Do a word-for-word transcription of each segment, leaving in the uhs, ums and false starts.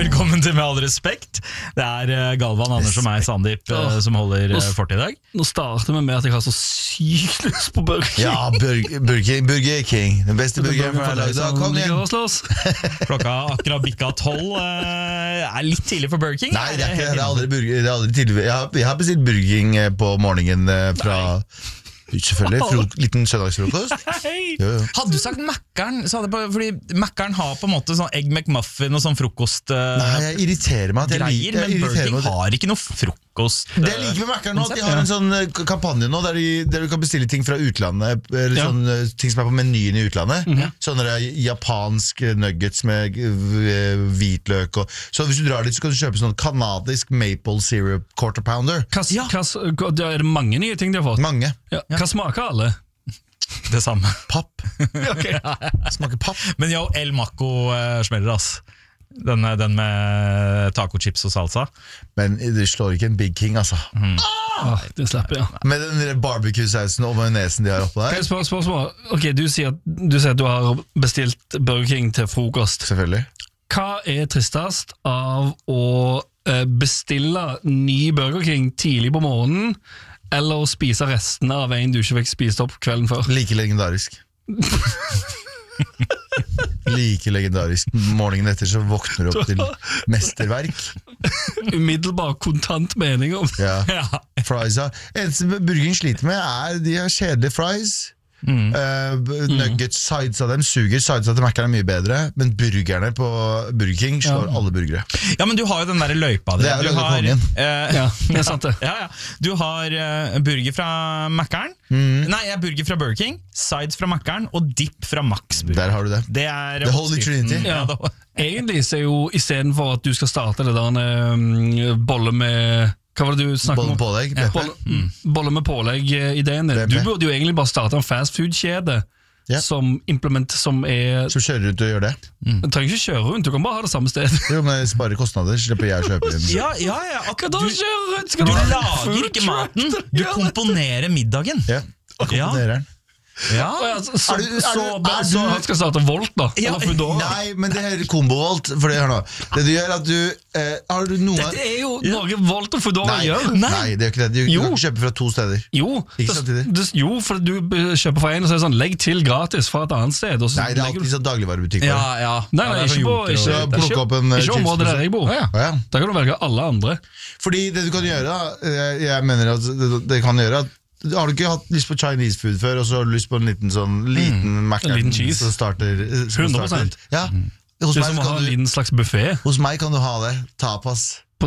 velkommen til Med all respekt. Det er Galvan, Anders og meg, Sandeep, som holder fort i dag. Nå starter vi med at jeg har så sykt lyst på Burger King. Ja, Burger, Burger, Burger King. Den beste burgeren for deg. Da, kom igjen. Klokka akkurat bikka tolv er litt tidlig for Burger King. Nei, det er ikke det. Det er aldri, burger, det er aldri tidlig. Jeg har, jeg har bestilt Burger King på morgenen fra... Nei. Selvfølgelig, frok, liten søndagsfrokost. Jo, jo. Hadde du sagt Mackeren, så hadde jeg på, fordi Mackeren har på en måte sånn Egg McMuffin og sånn frokost uh, Nei, jeg irriterer meg at jeg greier, jeg men Burger King meg har ikke noe frokost uh, Det jeg liker med Mackeren nå, at de har en sånn kampanje nå der, de, der du kan bestille ting fra utlandet, eller ja. sånn, ting som er på menyen i utlandet. Mm-hmm. Sånne japansk nuggets med hvitløk og, så hvis du drar dit så kan du kjøpe sånn kanadisk maple syrup quarter pounder. Kas, ja. kas, er det mange nye ting de har fått? Mange. Ja. Hva smaker alle? Det samme. Papp. Okay. Smaker papp. Men jo, El Maco uh, smeller, ass. Den, den med tacochips og salsa. Men det slår ikke en Big King, altså. Mm. Ah, det slipper, ja. Med den barbecue-sausen og majonesen de har oppe der. Spør, spør, spør. Ok, du sier, at, du sier at du har bestilt Burger King til frokost. Selvfølgelig. Hva er tristest av å uh, bestille ny Burger King tidlig på morgenen, eller å spise restene av en du ikke fikk spist opp kvelden før? Like legendarisk. Like legendarisk. Morgenen etter så våkner du opp til mesterverk. Umiddelbar kontant mening om. Ja. Fries, ja. Eneste Burger King sliter med er de har kjedelige fries. Mm. Uh, nuggets, sides av dem suger. Sides av dem er mye bedre. Men burgerne på Burger King slår ja. alle burgere. Ja, men du har jo den der løypa Det er jo kongen uh, ja, det er sant det ja, ja. Du har uh, burger fra Mackeren mm. Nei, jeg burger fra Burger King, sides fra Mackeren og dip fra Max Burger. Der har du det. Det er The Holy Trinity ja. Egentlig så er jo i stedet for at du skal starte det der um, bolle med Hva var det du snakket om? Pålegg, ja, bolle, mm. bolle med pålegg-ideen din. Du burde jo egentlig bare starte en fast food-kjede ja. som implement som er Som kjører rundt og gjør det. Mm. Du trenger ikke kjøre rundt, du kan bare ha det samme sted. Jo, men sparer kostnader, slipper jeg å kjøpe den. Ja, ja, ja. Hva da kjører rundt? Du, du lager ikke maten, du komponerer middagen. Ja, og komponerer den. Ja. Så, så, er du, er du, så, er du, du skal starte Volt da? Ja, nei, men det er kombo-Volt. For det her nå Det du gjør at du eh, har du noe Dette er jo ja. noe Volt og Foodora gjør. Nei. nei, det gjør ikke det. Du, du kan ikke kjøpe fra to steder. Jo, ikke samtidig. Det, jo, for du kjøper fra en og så er det sånn legg til gratis fra et annet sted. Og så nei, det er alltid sånn dagligvarebutikk. Ja, ja. Nei, nei, ikke på ikke, ikke, ikke, ikke området der jeg bor. Ja, ja. Da kan du velge alle andre. Fordi det du kan gjøre, jeg, jeg mener at det, det kan gjøre at har du ikke hatt lyst på Chinese food før, og så har du lyst på en liten sånn liten mm. Mac-en som starter, som hundre prosent starter. Ja. Mm. Hos det er som å ha en liten slags buffet. Hos meg kan du ha det. Tapas. På,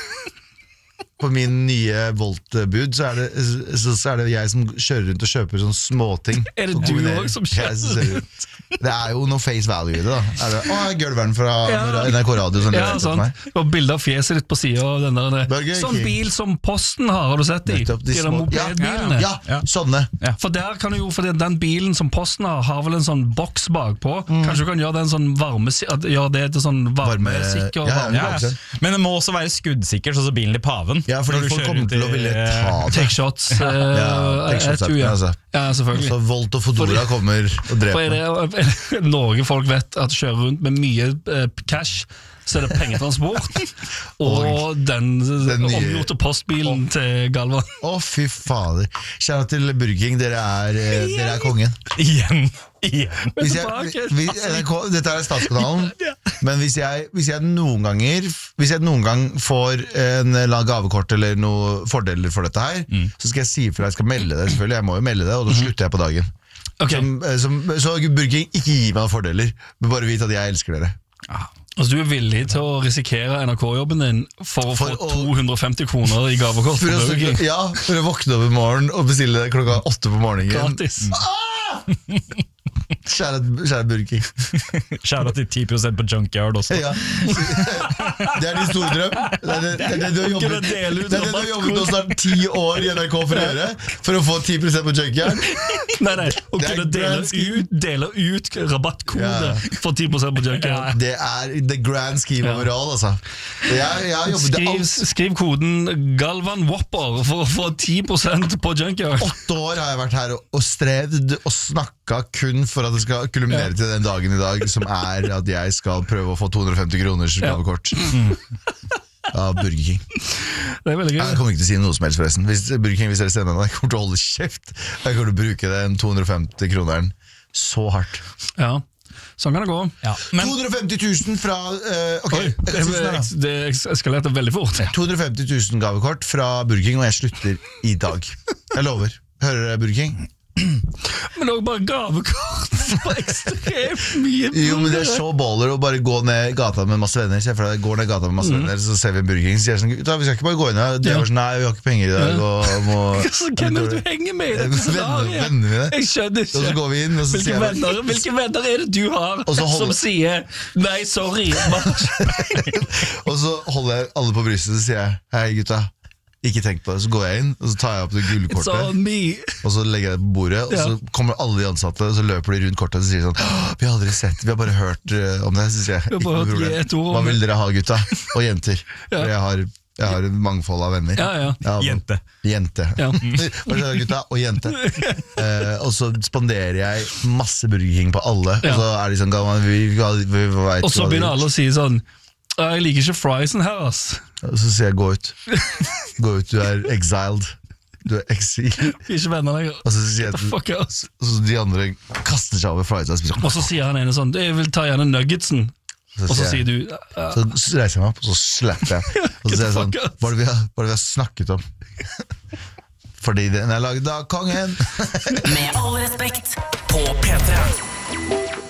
på min nye Volt-bud så, så, så er det jeg som kjører rundt og kjøper sånne småting. Er det du også som kjører rundt? Det er jo noe face value i det da. Er det, å, Gølveren fra ja. N R K Radio sånn ja, sant. Og bilder av fjeset ditt på siden av den der sånn bil som Posten har, har du sett de? Nettopp, de, de små, mopedbilene. Ja, ja, ja, sånne ja. For der kan du jo, for den bilen som Posten har har vel en sånn boks bakpå mm. Kanskje du kan gjøre den sånn varme gjøre det til sånn varmesikker varme, ja, ja, ja. Men det må også være skuddsikker, sånn som bilen i Paven. Ja, fordi folk kommer til å ville ta det. Take shots uh, ja, take shots ja. Altså. Ja, selvfølgelig. Så Volt og Foodora kommer og dreper Norge folk vet at kjører rundt med mye eh, cash, så er det pengetransport og den, den omgjorte postbilen oh. til Galvan. Å, oh, fy fader. Kjære til Burger King, dere er, dere er kongen. Igjen. Igjen. Hvis jeg, hvis, dette er Statskanalen, men hvis jeg, hvis jeg noen ganger Hvis jeg noen gang får en gavekort eller noen fordeler for dette her, mm. så skal jeg si for deg, jeg skal melde det selvfølgelig, jeg må jo melde det, og da slutter jeg på dagen. Okay. Som, som, så Burger King, ikke gi meg fordeler, men bare vite at jeg elsker dere. Ah. Altså du er villig til å risikere N R K-jobben din for å for få to hundre og femti kroner i gavekort for Burger King? Ja, for å våkne opp i morgen og bestille det klokka åtte på morgenen. Gratis. Ah! Kjære, kjære Burger King. Kjære til ti prosent på Junkyard også. Ja. Det er din store drøm. Det er det, det, det du har jobbet, det er det du har jobbet nå snart ti år i N R K for å gjøre, for å få ti prosent på Junkyard. Nei, nei, og kunne dele ut, dele ut rabattkode ja. for ti prosent på Junkyard. Det er the grand scheme of it all, altså. Jeg, jeg har jobbet skriv, skriv koden Galvan Whopper for å få ti prosent på Junkyard. Åtte år har jeg vært her og, og strevd og snakket pakka kun for at det skal kulminere til den dagen i dag, som er at jeg skal prøve å få to hundre og femti kroners gavekort av Burger King. Det er veldig gøy. Jeg kommer ikke til å si noe som helst forresten. Hvis Burger King, hvis dere stemmer meg, jeg kommer til å holde kjeft. Jeg kommer til å bruke den to hundre og femti kroneren så hardt. Ja, sånn kan det gå. Ja, men, to hundre og femti tusen fra uh, Ok, Oi, det, det eskalerte veldig fort. to hundre og femti tusen gavekort fra Burger King, og jeg slutter i dag. Jeg lover. Hører dere Burger King? Men også bare gavekort for ekstremt mye. Jo, men det er så baller å bare gå ned gata med masse venner. Se for deg, jeg går ned gata med masse mm. venner, så ser vi en Burger King. Så sier jeg sånn, vi skal ikke bare gå inn her. De er bare sånn, nei, vi har ikke penger i dag. Og må, hvem er det du henger med i dette scenariet? Vennene mine. Jeg skjønner ikke. Og så går vi inn, og så hvilke, sier venner, jeg, hvilke venner er det du har holder, som sier nei, sorry, og så holder jeg alle på brystet, og sier jeg, hei gutta, ikke tenk på det. Så går jeg inn, og så tar jeg opp det gullkortet, og så legger jeg det på bordet, og så kommer alle de ansatte, og så løper de rundt kortet og sier sånn, vi har aldri sett, vi har bare hørt om det. Så sier jeg, ikke noe problem. Hva vil dere ha, gutta? Og jenter. For jeg har, jeg har en mangfold av venner. Ja, ja. Ja, jente. Jente. Ja. Gutta og jente. Eh, og så spanderer jeg masse Burger King på alle, ja. Og så er de sånn, vi, vi, vi, vi vet, og så begynner alle å si sånn, jeg liker ikke friesen her, ass. Og så sier jeg, gå ut. Gå ut, du er exiled. Du er eksil. Ikke venner lenger. Og så sier jeg, fuck us. Og så de andre kaster seg over friesen og spiser. Og så sier han ene sånn, jeg vil ta gjerne nuggetsen. Og så sier du uh, Så reiser jeg meg opp, og så slapper jeg. Og så sier jeg sånn, hva er det vi har, hva er det vi har snakket om? Fordi den er laget av kongen. Med all respekt på P tre.